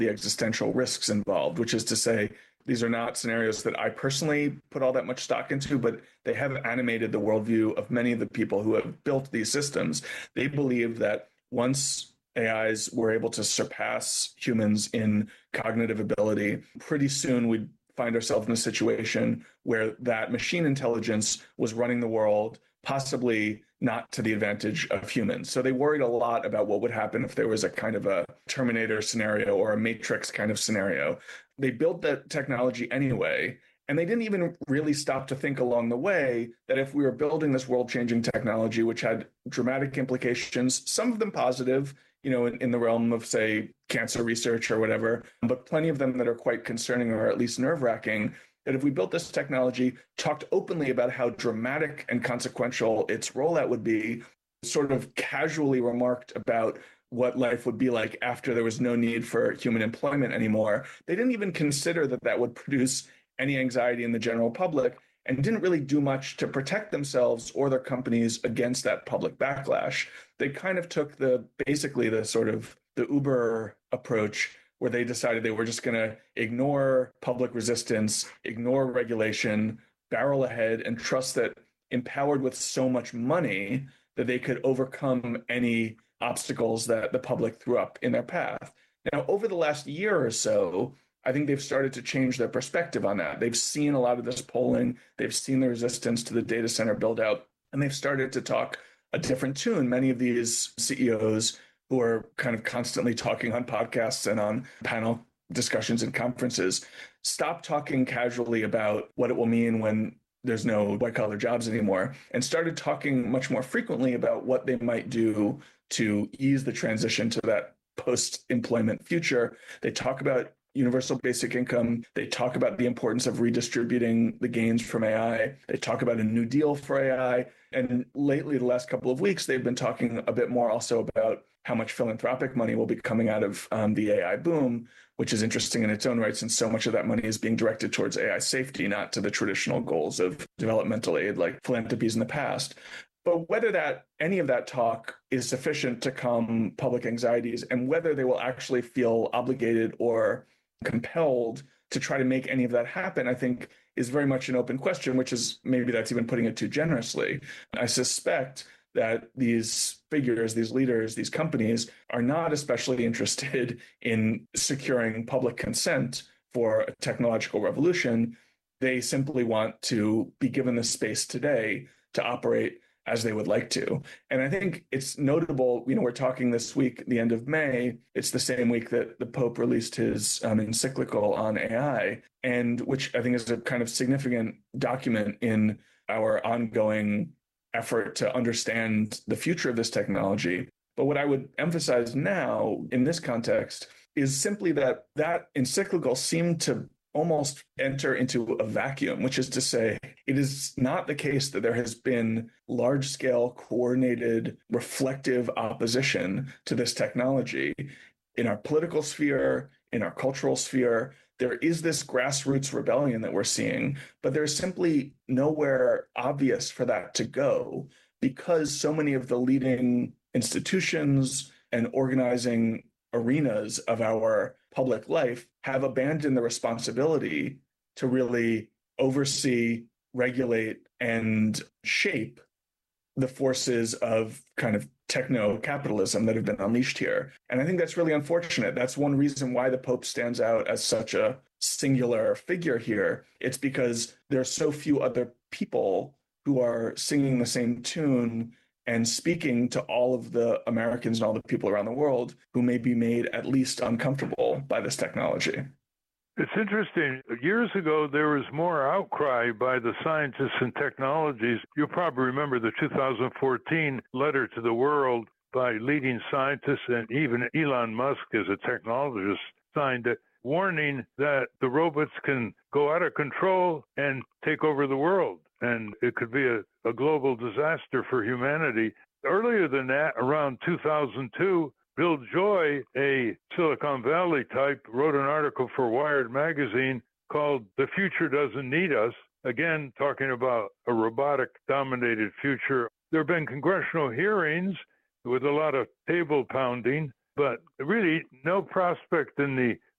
the existential risks involved, which is to say, these are not scenarios that I personally put all that much stock into, but they have animated the worldview of many of the people who have built these systems. They believe that once AIs were able to surpass humans in cognitive ability, pretty soon we'd find ourselves in a situation where that machine intelligence was running the world, possibly not to the advantage of humans. So they worried a lot about what would happen if there was a kind of a Terminator scenario or a Matrix kind of scenario. They built that technology anyway, and they didn't even really stop to think along the way that if we were building this world-changing technology, which had dramatic implications, some of them positive, in the realm of, say, cancer research or whatever, but plenty of them that are quite concerning or at least nerve-wracking, that if we built this technology, talked openly about how dramatic and consequential its rollout would be, sort of casually remarked about what life would be like after there was no need for human employment anymore, they didn't even consider that that would produce any anxiety in the general public, and didn't really do much to protect themselves or their companies against that public backlash. They kind of took basically the sort of the Uber approach, where they decided they were just going to ignore public resistance, ignore regulation, barrel ahead, and trust that, empowered with so much money, that they could overcome any obstacles that the public threw up in their path. Now, over the last year or so, I think they've started to change their perspective on that. They've seen a lot of this polling. They've seen the resistance to the data center build out, and they've started to talk a different tune. Many of these CEOs who are kind of constantly talking on podcasts and on panel discussions and conferences stop talking casually about what it will mean when there's no white collar jobs anymore, and started talking much more frequently about what they might do to ease the transition to that post-employment future. They talk about universal basic income. They talk about the importance of redistributing the gains from AI. They talk about a new deal for AI. And lately, the last couple of weeks, they've been talking a bit more also about how much philanthropic money will be coming out of the AI boom, which is interesting in its own right, since so much of that money is being directed towards AI safety, not to the traditional goals of developmental aid like philanthropies in the past. But whether any of that talk is sufficient to calm public anxieties, and whether they will actually feel obligated or compelled to try to make any of that happen, I think is very much an open question, which is, maybe that's even putting it too generously. I suspect that these figures, these leaders, these companies are not especially interested in securing public consent for a technological revolution. They simply want to be given the space today to operate as they would like to. And I think it's notable, we're talking this week, the end of May, it's the same week that the Pope released his encyclical on AI, and which I think is a kind of significant document in our ongoing effort to understand the future of this technology. But what I would emphasize now in this context is simply that encyclical seemed to almost enter into a vacuum, which is to say, it is not the case that there has been large-scale, coordinated, reflective opposition to this technology. In our political sphere, in our cultural sphere, there is this grassroots rebellion that we're seeing, but there's simply nowhere obvious for that to go, because so many of the leading institutions and organizing arenas of our public life have abandoned the responsibility to really oversee, regulate, and shape the forces of kind of techno-capitalism that have been unleashed here. And I think that's really unfortunate. That's one reason why the Pope stands out as such a singular figure here. It's because there are so few other people who are singing the same tune and speaking to all of the Americans and all the people around the world who may be made at least uncomfortable by this technology. It's interesting. Years ago, there was more outcry by the scientists and technologies. You'll probably remember the 2014 letter to the world by leading scientists, and even Elon Musk, as a technologist, signed it, warning that the robots can go out of control and take over the world. And it could be a global disaster for humanity. Earlier than that, around 2002, Bill Joy, a Silicon Valley type, wrote an article for Wired magazine called "The Future Doesn't Need Us," again, talking about a robotic-dominated future. There have been congressional hearings with a lot of table pounding, but really no prospect in the